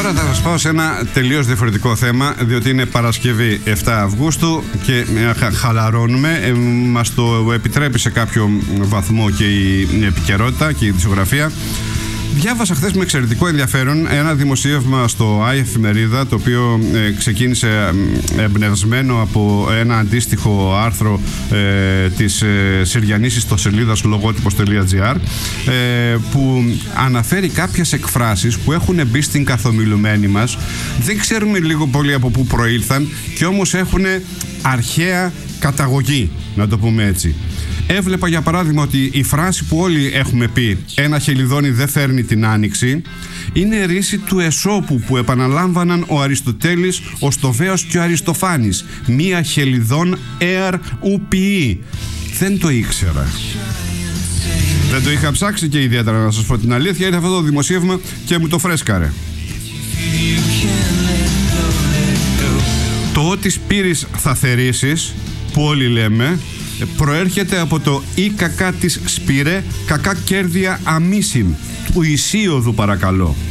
Τώρα θα σας πάω σε ένα τελείως διαφορετικό θέμα, διότι είναι Παρασκευή 7 Αυγούστου και χαλαρώνουμε. Μας το επιτρέπει σε κάποιο βαθμό και η επικαιρότητα και η ειδησιογραφία. Διάβασα χθες με εξαιρετικό ενδιαφέρον ένα δημοσίευμα στο Εφημερίδα, το οποίο ξεκίνησε εμπνευσμένο από ένα αντίστοιχο άρθρο της Συριανής ιστοσελίδας logotipos.gr, που αναφέρει κάποιες εκφράσεις που έχουν μπει στην καθομιλουμένη μας. Δεν ξέρουμε λίγο πολύ από πού προήλθαν και όμως έχουν αρχαία καταγωγή, να το πούμε έτσι. Έβλεπα για παράδειγμα ότι η φράση που όλοι έχουμε πει «ένα χελιδόνι δεν φέρνει την άνοιξη» είναι ρίση του Εσώπου που επαναλάμβαναν ο Αριστοτέλης, ο Στοβαίος και ο Αριστοφάνης. «Μία χελιδόν εαρ ουπιή». Δεν το ήξερα. Δεν το είχα ψάξει και ιδιαίτερα, να σας πω την αλήθεια. Ήρθε αυτό το δημοσίευμα και μου το φρέσκαρε. Το «ότι σπείρεις θα θερήσεις» που όλοι λέμε προέρχεται από το «ή κακά της σπήρε, κακά κέρδια αμίσιν» του Ησίωδου, παρακαλώ.